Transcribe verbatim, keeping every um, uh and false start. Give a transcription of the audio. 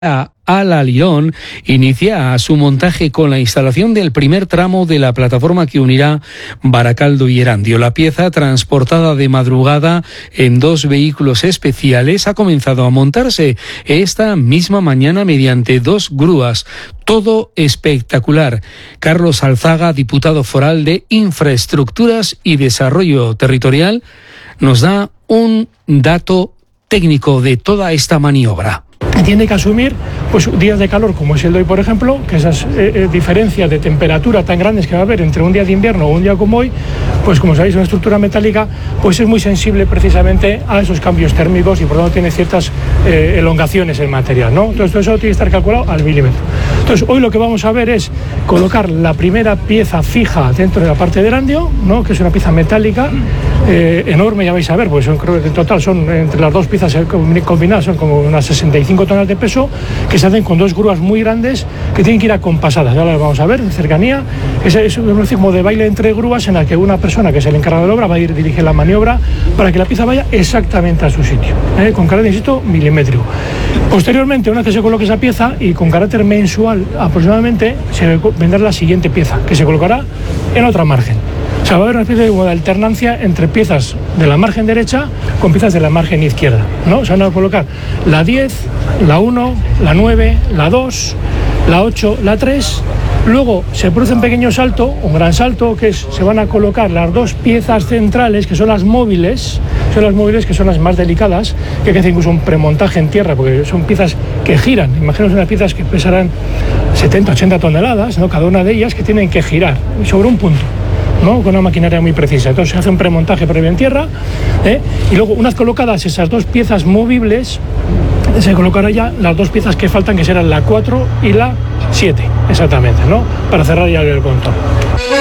Ala Lirón inicia su montaje con la instalación del primer tramo de la plataforma que unirá Baracaldo y Erandio. La pieza, transportada de madrugada en dos vehículos especiales, ha comenzado a montarse esta misma mañana mediante dos grúas. Todo espectacular. Carlos Alzaga, diputado foral de Infraestructuras y Desarrollo Territorial, nos da un dato técnico de toda esta maniobra. Tiene que asumir pues días de calor como es el de hoy, por ejemplo, que esas eh, eh, diferencias de temperatura tan grandes que va a haber entre un día de invierno o un día como hoy, pues como sabéis, una estructura metálica pues es muy sensible precisamente a esos cambios térmicos y por lo tanto tiene ciertas eh, elongaciones el material, ¿no? Entonces todo eso tiene que estar calculado al milímetro. Entonces hoy lo que vamos a ver es colocar la primera pieza fija dentro de la parte de Erandio, ¿no? Que es una pieza metálica eh, enorme, ya vais a ver, pues son, creo que en total son entre las dos piezas combinadas son como unas sesenta y cinco toneladas de peso, que se hacen con dos grúas muy grandes que tienen que ir acompasadas. Ya lo vamos a ver en cercanía. Es, es un ritmo de baile entre grúas en la que una persona que es el encargado de la obra va a ir a dirigir la maniobra para que la pieza vaya exactamente a su sitio, ¿eh? Con carácter, insisto, milimétrico. Posteriormente, una vez que se coloque esa pieza y con carácter mensual aproximadamente, se vendrá la siguiente pieza que se colocará en otra margen. O sea, va a haber una especie de alternancia entre piezas de la margen derecha con piezas de la margen izquierda, ¿no? O sea, van a colocar la diez, la uno, la nueve, la dos, la ocho, la tres. Luego se produce un pequeño salto, un gran salto, que es, se van a colocar las dos piezas centrales, que son las móviles, son las móviles que son las más delicadas, que hay que hacer incluso un premontaje en tierra, porque son piezas que giran. Imaginaos unas piezas que pesarán setenta, ochenta toneladas, ¿no? Cada una de ellas que tienen que girar sobre un punto, ¿no? Con una maquinaria muy precisa. Entonces se hace un premontaje previo en tierra, ¿eh? Y luego, una vez colocadas esas dos piezas movibles, se colocarán ya las dos piezas que faltan, que serán la cuatro y la siete, exactamente, ¿no? Para cerrar ya el contorno.